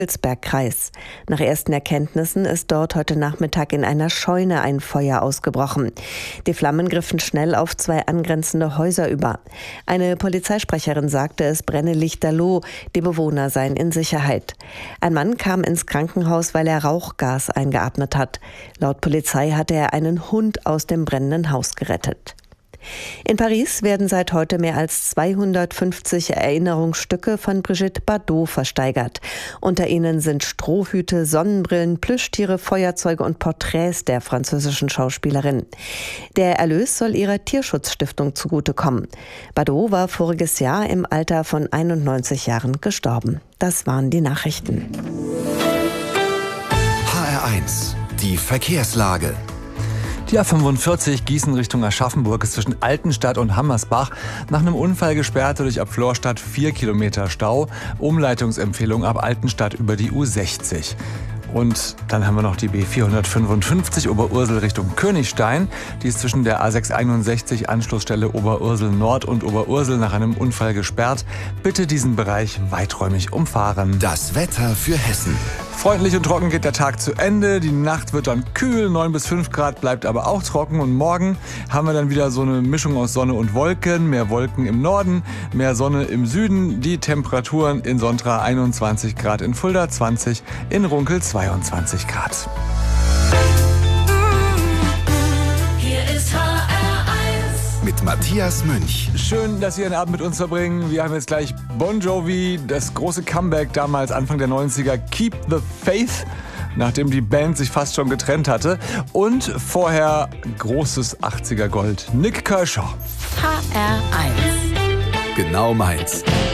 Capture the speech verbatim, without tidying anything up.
Kreis. Nach ersten Erkenntnissen ist dort heute Nachmittag in einer Scheune ein Feuer ausgebrochen. Die Flammen griffen schnell auf zwei angrenzende Häuser über. Eine Polizeisprecherin sagte, es brenne lichterloh, die Bewohner seien in Sicherheit. Ein Mann kam ins Krankenhaus, weil er Rauchgas eingeatmet hat. Laut Polizei hatte er einen Hund aus dem brennenden Haus gerettet. In Paris werden seit heute mehr als zweihundertfünfzig Erinnerungsstücke von Brigitte Bardot versteigert. Unter ihnen sind Strohhüte, Sonnenbrillen, Plüschtiere, Feuerzeuge und Porträts der französischen Schauspielerin. Der Erlös soll ihrer Tierschutzstiftung zugutekommen. Bardot war voriges Jahr im Alter von einundneunzig Jahren gestorben. Das waren die Nachrichten. H R eins, die Verkehrslage. Die A fünfundvierzig Gießen Richtung Aschaffenburg ist zwischen Altenstadt und Hammersbach nach einem Unfall gesperrt, durch ab Florstadt vier Kilometer Stau. Umleitungsempfehlung ab Altenstadt über die U sechzig. Und dann haben wir noch die B vierhundertfünfundfünfzig Oberursel Richtung Königstein. Die ist zwischen der A sechshunderteinundsechzig Anschlussstelle Oberursel Nord und Oberursel nach einem Unfall gesperrt. Bitte diesen Bereich weiträumig umfahren. Das Wetter für Hessen. Freundlich und trocken geht der Tag zu Ende. Die Nacht wird dann kühl, neun bis fünf Grad, bleibt aber auch trocken. Und morgen haben wir dann wieder so eine Mischung aus Sonne und Wolken. Mehr Wolken im Norden, mehr Sonne im Süden. Die Temperaturen in Sontra einundzwanzig Grad, in Fulda zwanzig, in Runkel zweiundzwanzig Grad. Hier ist H R eins Mit Matthias Münch. Schön, dass Sie einen Abend mit uns verbringen. Wir haben jetzt gleich Bon Jovi, das große Comeback damals Anfang der neunziger, Keep the Faith, nachdem die Band sich fast schon getrennt hatte. Und vorher großes achtziger Gold, Nik Kershaw. H R eins Genau meins.